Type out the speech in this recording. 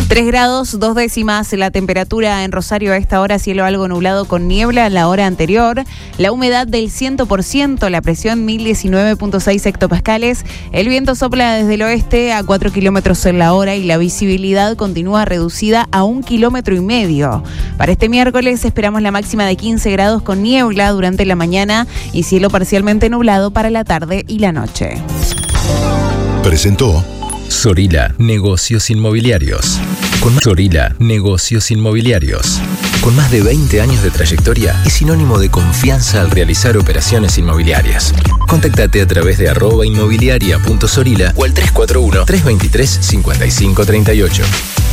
3 grados, 2 décimas la temperatura en Rosario a esta hora, cielo algo nublado con niebla la hora anterior, la humedad del 100%, la presión 1019.6 hectopascales, el viento sopla desde el oeste a 4 kilómetros en la hora y la visibilidad continúa reducida a 1,5 kilómetros. Para este miércoles esperamos la máxima de 15 grados con niebla durante la mañana y cielo parcialmente nublado para la tarde y la noche. Presentó Sorila Negocios Inmobiliarios. Sorila Negocios Inmobiliarios. Con más de 20 años de trayectoria, es sinónimo de confianza al realizar operaciones inmobiliarias. Contactate a través de @inmobiliaria.sorila o al 341-323-5538.